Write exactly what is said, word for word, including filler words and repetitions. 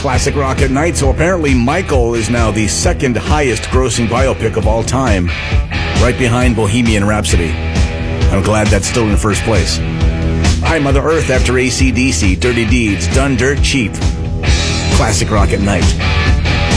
Classic Rock at Night. So apparently Michael is now the second highest grossing biopic of all time, right behind Bohemian Rhapsody. I'm glad that's still in first place. Hi, Mother Earth after A C D C, Dirty Deeds, Done Dirt Cheap. Classic Rock at Night.